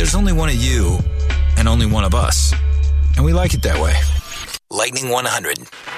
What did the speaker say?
there's only one of you and only one of us. And we like it that way. Lightning 100.